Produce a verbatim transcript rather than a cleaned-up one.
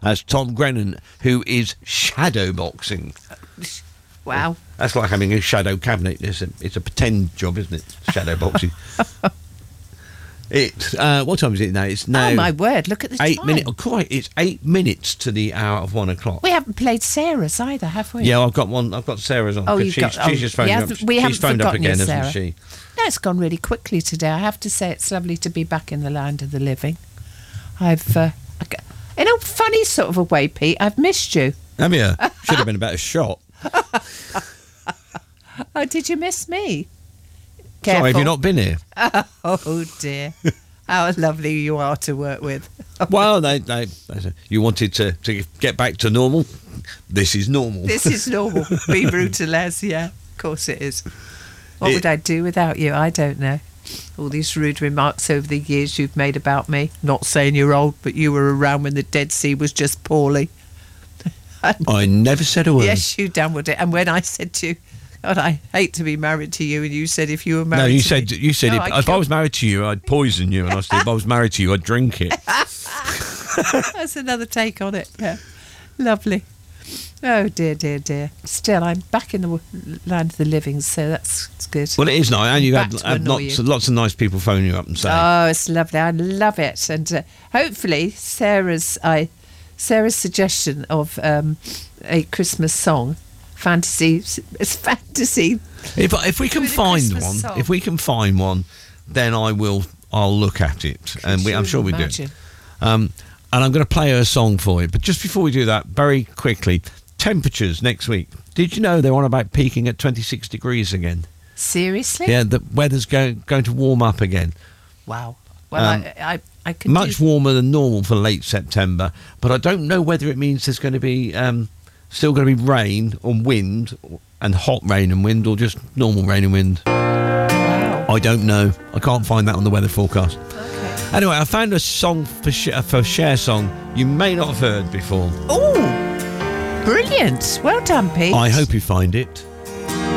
as Tom Grennan, who is shadowboxing. Wow. That's like having a shadow cabinet. It's a, it's a pretend job, isn't it? Shadowboxing. It. Uh, what time is it now? It's now. Oh my word! Look at the eight time. minutes. Oh, quite. It's eight minutes to the hour of one o'clock. We haven't played Sarah's either, have we? Yeah, I've got one. I've got Sarah's on. Oh, 'cause you've she's, got- she's oh, just phoned we up. haven't- we she's haven't phoned up forgotten you, again, hasn't Sarah. she? No, it's gone really quickly today. I have to say, it's lovely to be back in the land of the living. I've, uh, I g- in a funny sort of a way, Pete, I've missed you. Have you? Should have been a better shot. Oh, did you miss me? Sorry, have you not been here? Oh dear. How lovely you are to work with. Well, they, they, they said, you wanted to, to get back to normal. This is normal. This is normal. Be brutal as, yeah. Of course it is. What It- would I do without you? I don't know. All these rude remarks over the years you've made about me. Not saying you're old, but you were around when the Dead Sea was just poorly. I never said a word. Yes, you damn well did. And when I said to you, God, I hate to be married to you, and you said if you were married No, you to said me, you said No, if, I if I killed- was married to you, I'd poison you, and I said if I was married to you, I'd drink it. That's another take on it. Yeah, lovely. Oh dear, dear, dear. Still, I'm back in the w- land of the living, so that's, that's good. Well, it is nice, and you Back had, to had annoy lots, you. lots of nice people phoning you up and saying, Oh, it's lovely. I love it, and uh, hopefully Sarah's I Sarah's suggestion of um, a Christmas song, fantasy, it's fantasy. if if we can With a find Christmas one, song. if we can find one, then I will. I'll look at it, and we, you I'm sure we do. imagine? Um, and I'm going to play her a song for you. But just before we do that, very quickly, temperatures next week. Did you know they're on about peaking at twenty-six degrees again? Seriously? Yeah, the weather's going going to warm up again. Wow. Well, Um, I, I I can Much do, warmer than normal for late September, but I don't know whether it means there's going to be um, still going to be rain and wind and hot rain and wind, or just normal rain and wind. Wow. I don't know. I can't find that on the weather forecast. Okay. Anyway, I found a song for Sh- for Cher song you may not have heard before. Oh, brilliant! Well done, Pete. I hope you find it.